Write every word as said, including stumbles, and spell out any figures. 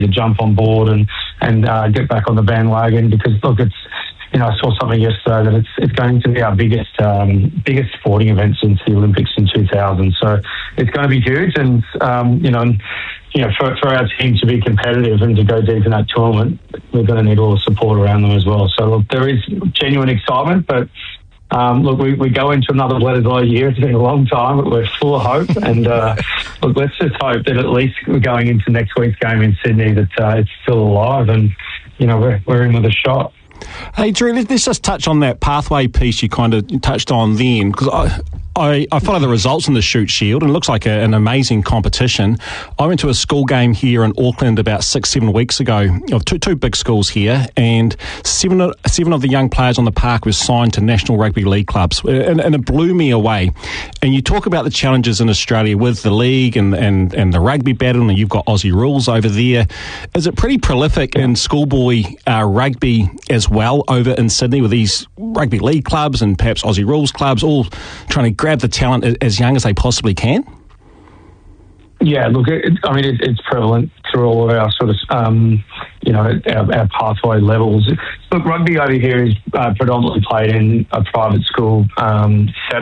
to jump on board and and uh, get back on the bandwagon, because look, it's, you know, I saw something yesterday that it's it's going to be our biggest um, biggest sporting event since the Olympics in two thousand. So it's going to be huge, and um, you know, you know, for for our team to be competitive and to go deep in that tournament, we're going to need all the support around them as well. So look, there is genuine excitement, but um, look, we, we go into another Bledisloe year. It's been a long time, but we're full of hope, and uh, look, let's just hope that at least we're going into next week's game in Sydney that uh, it's still alive, and you know, we're we're in with a shot. Hey, Drew, let's just touch on that pathway piece you kind of touched on then, because I, I, I follow the results in the Shute Shield, and it looks like a, an amazing competition. I went to a school game here in Auckland about six, seven weeks ago, of two, two big schools here, and seven of, seven of the young players on the park were signed to National Rugby League clubs, and, and it blew me away. And you talk about the challenges in Australia with the league and, and, and the rugby battle, and you've got Aussie rules over there. Is it pretty prolific in schoolboy uh, rugby as well over in Sydney, with these rugby league clubs and perhaps Aussie rules clubs all trying to grab the talent as young as they possibly can? Yeah, look, it, I mean, it, it's prevalent through all of our sort of, um, you know, our, our pathway levels. Look, rugby over here is uh, predominantly played in a private school um, setup.